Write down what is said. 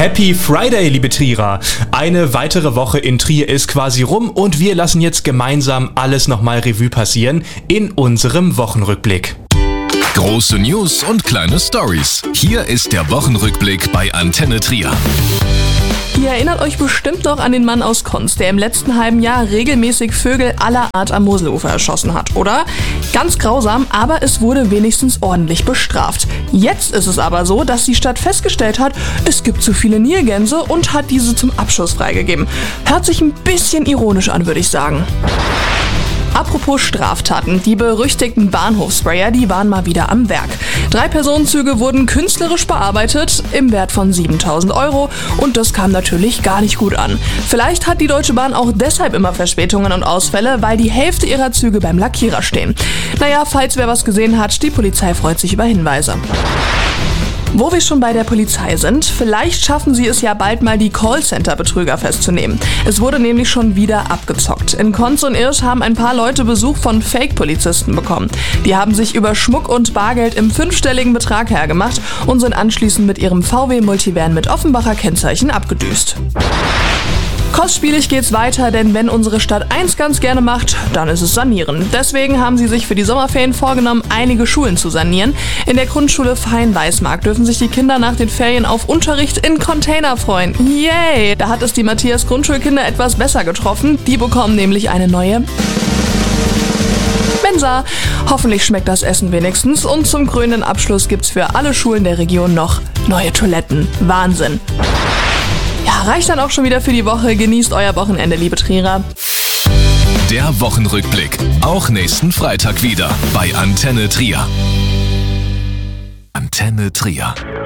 Happy Friday, liebe Trierer! Eine weitere Woche in Trier ist quasi rum und wir lassen jetzt gemeinsam alles nochmal Revue passieren in unserem Wochenrückblick. Große News und kleine Stories. Hier ist der Wochenrückblick bei Antenne Trier. Ihr erinnert euch bestimmt noch an den Mann aus Konz, der im letzten halben Jahr regelmäßig Vögel aller Art am Moselufer erschossen hat, oder? Ganz grausam, aber es wurde wenigstens ordentlich bestraft. Jetzt ist es aber so, dass die Stadt festgestellt hat, es gibt zu viele Nilgänse und hat diese zum Abschuss freigegeben. Hört sich ein bisschen ironisch an, würde ich sagen. Apropos Straftaten, die berüchtigten Bahnhofssprayer, die waren mal wieder am Werk. 3 Personenzüge wurden künstlerisch bearbeitet im Wert von 7.000 € und das kam natürlich gar nicht gut an. Vielleicht hat die Deutsche Bahn auch deshalb immer Verspätungen und Ausfälle, weil die Hälfte ihrer Züge beim Lackierer stehen. Naja, falls wer was gesehen hat, die Polizei freut sich über Hinweise. Wo wir schon bei der Polizei sind, vielleicht schaffen sie es ja bald mal, die Callcenter-Betrüger festzunehmen. Es wurde nämlich schon wieder abgezockt. In Konz und Irsch haben ein paar Leute Besuch von Fake-Polizisten bekommen. Die haben sich über Schmuck und Bargeld im 5-stelligen Betrag hergemacht und sind anschließend mit ihrem VW Multivan mit Offenbacher Kennzeichen abgedüst. Kostspielig geht's weiter, denn wenn unsere Stadt eins ganz gerne macht, dann ist es sanieren. Deswegen haben sie sich für die Sommerferien vorgenommen, einige Schulen zu sanieren. In der Grundschule Fein-Weismark dürfen sich die Kinder nach den Ferien auf Unterricht in Container freuen. Yay! Da hat es die Matthias Grundschulkinder etwas besser getroffen. Die bekommen nämlich eine neue Mensa. Hoffentlich schmeckt das Essen wenigstens. Und zum krönenden Abschluss gibt's für alle Schulen der Region noch neue Toiletten. Wahnsinn! Ja, reicht dann auch schon wieder für die Woche. Genießt euer Wochenende, liebe Trierer. Der Wochenrückblick. Auch nächsten Freitag wieder bei Antenne Trier. Antenne Trier.